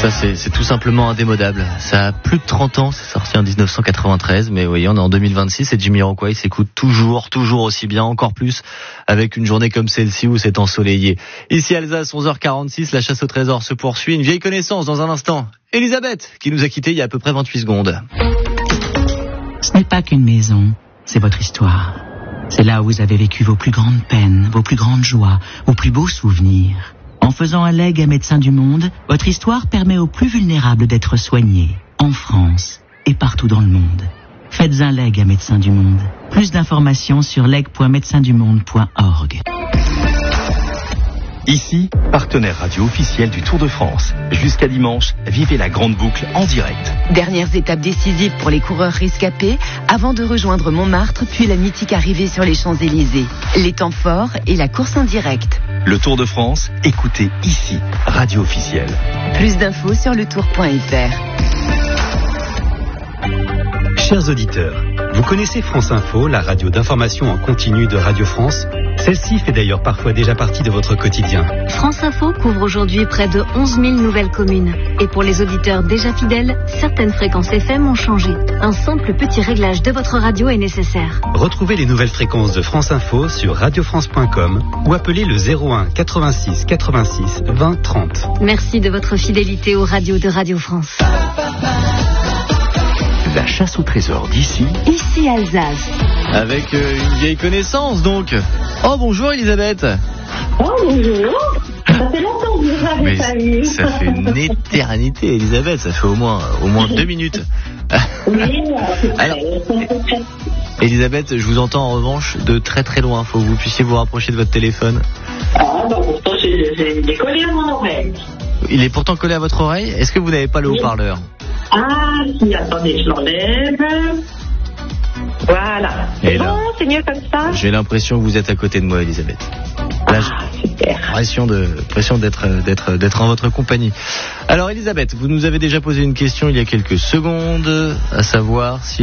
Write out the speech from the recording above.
Ça, c'est tout simplement indémodable. Ça a plus de 30 ans, c'est sorti en 1993, mais oui, on est en 2026 et Jamiroquai s'écoute toujours aussi bien, encore plus avec une journée comme celle-ci où c'est ensoleillé. Ici Alsace, 11h46, la chasse au trésor se poursuit. Une vieille connaissance dans un instant. Elisabeth, qui nous a quittés il y a à peu près 28 secondes. Ce n'est pas qu'une maison, c'est votre histoire. C'est là où vous avez vécu vos plus grandes peines, vos plus grandes joies, vos plus beaux souvenirs. En faisant un legs à Médecins du Monde, votre histoire permet aux plus vulnérables d'être soignés, en France et partout dans le monde. Faites un legs à Médecins du Monde. Plus d'informations sur leg.médecindumonde.org. Ici, partenaire radio officiel du Tour de France. Jusqu'à dimanche, vivez la grande boucle en direct. Dernières étapes décisives pour les coureurs rescapés avant de rejoindre Montmartre puis la mythique arrivée sur les Champs-Élysées. Les temps forts et la course en direct. Le Tour de France, écoutez ici, radio officielle. Plus d'infos sur letour.fr. Chers auditeurs, vous connaissez France Info, la radio d'information en continu de Radio France? Celle-ci fait d'ailleurs parfois déjà partie de votre quotidien. France Info couvre aujourd'hui près de 11 000 nouvelles communes. Et pour les auditeurs déjà fidèles, certaines fréquences FM ont changé. Un simple petit réglage de votre radio est nécessaire. Retrouvez les nouvelles fréquences de France Info sur radiofrance.com ou appelez le 01 86 86 20 30. Merci de votre fidélité aux radios de Radio France. La chasse au trésor d'ici. Ici Alsace. Avec une vieille connaissance donc. Oh bonjour Elisabeth. Oh bonjour. Ça fait longtemps que vous avez pas eu. Ça fait une éternité Elisabeth, ça fait au moins 2 minutes. Oui, alors, Elisabeth, je vous entends en revanche de très très loin. Faut que vous puissiez vous rapprocher de votre téléphone. Ah bah pourtant j'ai décollé à mon oreille. Il est pourtant collé à votre oreille. Est-ce que vous n'avez pas le haut-parleur? Ah si, attendez, je l'enlève. Voilà. Et Bon, là, c'est mieux comme ça. j'ai l'impression que vous êtes à côté de moi, Elisabeth. Là, Super. Pression d'être en votre compagnie. Alors Elisabeth, vous nous avez déjà posé une question il y a quelques secondes, à savoir si